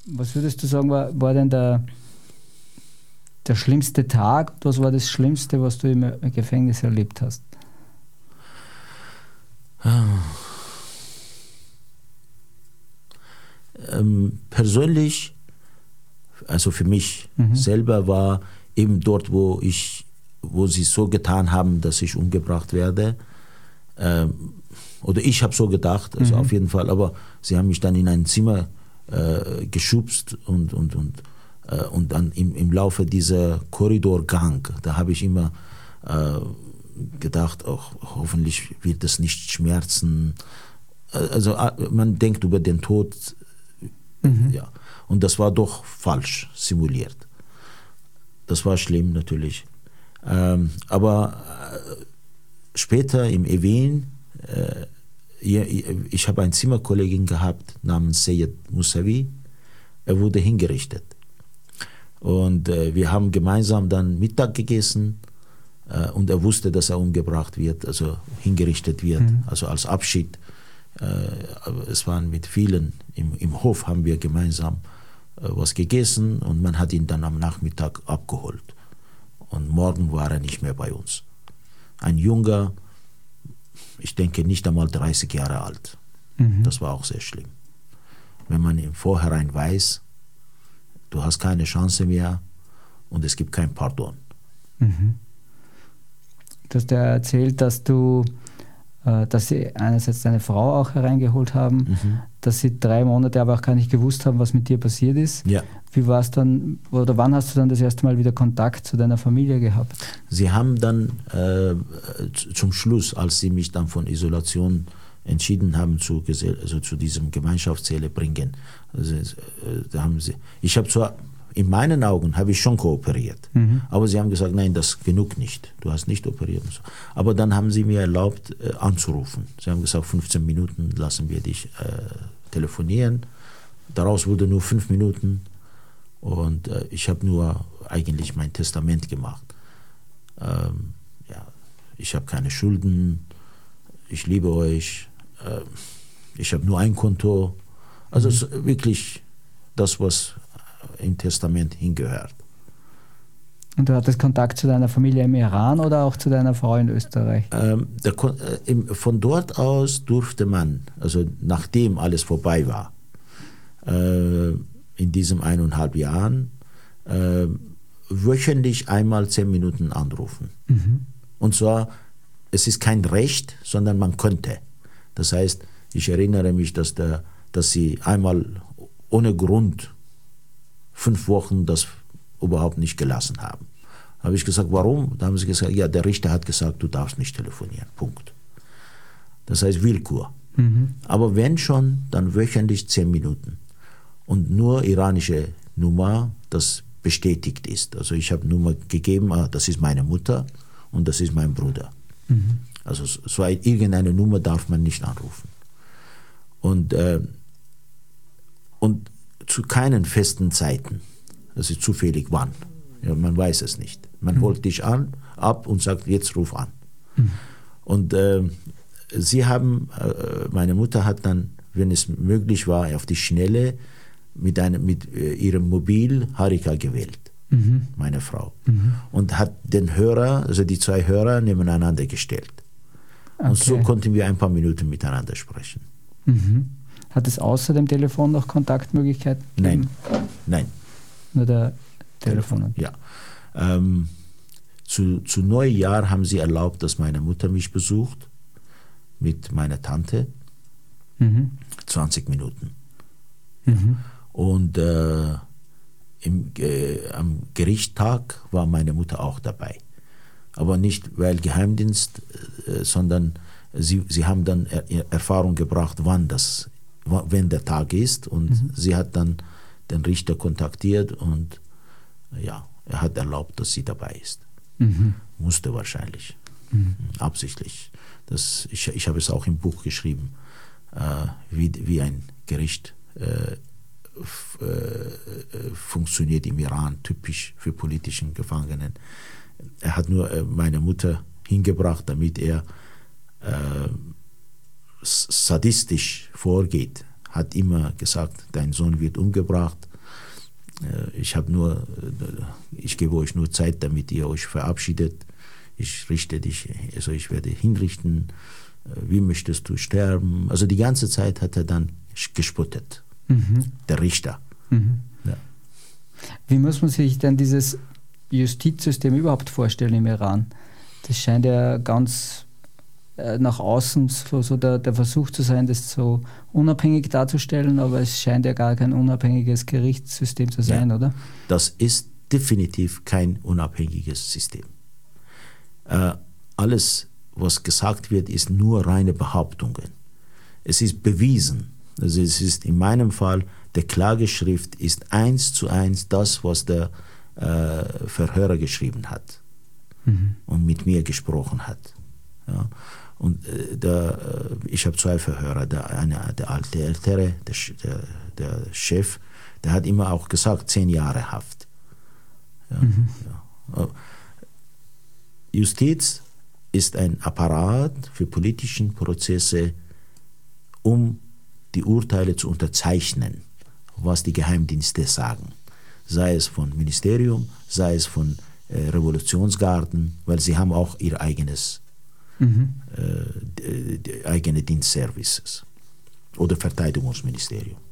Was würdest du sagen, war denn der schlimmste Tag? Was war das Schlimmste, was du im Gefängnis erlebt hast? Persönlich, also für mich selber, war eben dort, wo sie so getan haben, dass ich umgebracht werde. Oder ich habe so gedacht, also auf jeden Fall, aber sie haben mich dann in ein Zimmer geschubst und dann im Laufe dieser Korridorgang, da habe ich immer gedacht, hoffentlich wird es nicht schmerzen. Also man denkt über den Tod, ja, und das war doch falsch simuliert. Das war schlimm natürlich. Aber später im Ewin, ich habe einen Zimmerkollegen gehabt namens Seyed Musavi, er wurde hingerichtet. Und wir haben gemeinsam dann Mittag gegessen und er wusste, dass er umgebracht wird, also hingerichtet wird, also als Abschied. Es waren mit vielen, im Hof haben wir gemeinsam was gegessen und man hat ihn dann am Nachmittag abgeholt. Und morgen war er nicht mehr bei uns. Ein Junger, ich denke nicht einmal 30 Jahre alt. Das war auch sehr schlimm. Wenn man im Vorhinein weiß, du hast keine Chance mehr und es gibt kein Pardon. Du hast ja erzählt, dass sie einerseits deine Frau auch hereingeholt haben, dass sie 3 Monate aber auch gar nicht gewusst haben, was mit dir passiert ist. Ja. Wie war es dann, oder wann hast du dann das erste Mal wieder Kontakt zu deiner Familie gehabt? Sie haben dann zum Schluss, als sie mich dann von Isolation entschieden haben, zu diesem Gemeinschaftszelle bringen, ich habe zwar, in meinen Augen habe ich schon kooperiert, aber sie haben gesagt, nein, das genug nicht, du hast nicht operiert. Und so. Aber dann haben sie mir erlaubt, anzurufen. Sie haben gesagt, 15 Minuten lassen wir dich telefonieren. Daraus wurde nur 5 Minuten und ich habe nur eigentlich mein Testament gemacht. Ich habe keine Schulden, ich liebe euch, ich habe nur ein Konto. Also wirklich das, was im Testament hingehört. Und du hattest Kontakt zu deiner Familie im Iran oder auch zu deiner Frau in Österreich? Von dort aus durfte man, also nachdem alles vorbei war, in diesen 1,5 Jahren, wöchentlich einmal 10 Minuten anrufen. Und zwar, es ist kein Recht, sondern man könnte. Das heißt, ich erinnere mich, dass sie einmal ohne Grund 5 Wochen das überhaupt nicht gelassen haben. Da habe ich gesagt, warum? Da haben sie gesagt, ja, der Richter hat gesagt, du darfst nicht telefonieren. Punkt. Das heißt Willkür. Aber wenn schon, dann wöchentlich 10 Minuten. Und nur iranische Nummer, das bestätigt ist. Also ich habe Nummer gegeben, das ist meine Mutter und das ist mein Bruder. Also so irgendeine Nummer darf man nicht anrufen. Und zu keinen festen Zeiten. Das ist zufällig wann. Ja, man weiß es nicht. Man holt dich ab und sagt, jetzt ruf an. Und meine Mutter hat dann, wenn es möglich war, auf die Schnelle mit ihrem Mobil Harika gewählt, meine Frau. Und hat den Hörer, also die 2 Hörer nebeneinander gestellt. Okay. Und so konnten wir ein paar Minuten miteinander sprechen. Hat es außer dem Telefon noch Kontaktmöglichkeiten gegeben? Nein. Nur der Telefon? Ja. Zu Neujahr haben sie erlaubt, dass meine Mutter mich besucht mit meiner Tante. 20 Minuten. Und am Gerichtstag war meine Mutter auch dabei. Aber nicht, weil Geheimdienst, sondern sie haben dann Erfahrung gebracht, wenn der Tag ist. Und sie hat dann den Richter kontaktiert und ja, er hat erlaubt, dass sie dabei ist. Musste wahrscheinlich. Absichtlich. Ich habe es auch im Buch geschrieben, wie ein Gericht funktioniert im Iran, typisch für politischen Gefangenen. Er hat nur meine Mutter hingebracht, damit er sadistisch vorgeht. Hat immer gesagt, dein Sohn wird umgebracht Ich gebe euch nur Zeit, damit ihr euch verabschiedet. Ich werde hinrichten. Wie möchtest du sterben? Also die ganze Zeit hat er dann gespottet. Der Richter. Ja. Wie muss man sich denn dieses Justizsystem überhaupt vorstellen im Iran? Das scheint ja ganz nach außen so der Versuch zu sein, das so unabhängig darzustellen, aber es scheint ja gar kein unabhängiges Gerichtssystem zu sein, oder? Das ist definitiv kein unabhängiges System. Alles, was gesagt wird, ist nur reine Behauptungen. Es ist bewiesen. Also es ist in meinem Fall, der Klageschrift ist 1:1 das, was der Verhörer geschrieben hat und mit mir gesprochen hat. Ja. Und ich habe 2 Verhörer, der ältere, der Chef, der hat immer auch gesagt, 10 Jahre Haft. Ja, ja. Justiz ist ein Apparat für politische Prozesse, um die Urteile zu unterzeichnen, was die Geheimdienste sagen. Sei es von Ministerium, sei es von Revolutionsgarden, weil sie haben auch ihr eigenes eigene Dienstservices oder Verteidigungsministerium.